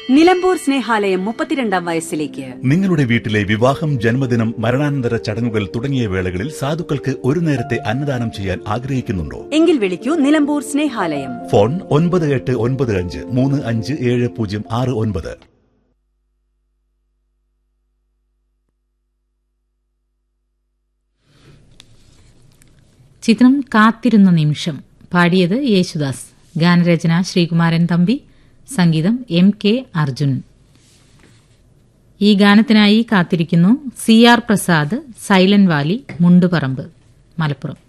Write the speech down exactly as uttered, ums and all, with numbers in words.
നിലമ്പൂർ സ്നേഹാലയം മുപ്പത്തിരണ്ടാം വയസ്സിലേക്ക്. നിങ്ങളുടെ വീട്ടിലെ വിവാഹം, ജന്മദിനം, മരണാനന്തര ചടങ്ങുകൾ തുടങ്ങിയ വേളകളിൽ സാധുക്കൾക്ക് ഒരു നേരത്തെ അന്നദാനം ചെയ്യാൻ ആഗ്രഹിക്കുന്നുണ്ടോ? എങ്കിൽ വിളിക്കൂ നിലമ്പൂർ സ്നേഹാലയം. ഫോൺ ഒൻപത് എട്ട് ഒൻപത് അഞ്ച് മൂന്ന് അഞ്ച് ഏഴ് പൂജ്യം ആറ് ഒൻപത്. ചിത്രം കാത്തിരുന്ന നിമിഷം. പാടിയത് യേശുദാസ്. ഗാനരചന ശ്രീകുമാരൻ തമ്പി. സംഗീതം എം കെ അർജുൻ. ഈ ഗാനത്തിനായി കാത്തിരിക്കുന്നു C R Prasad, silent Valley, Mundupparamba, Malappuram.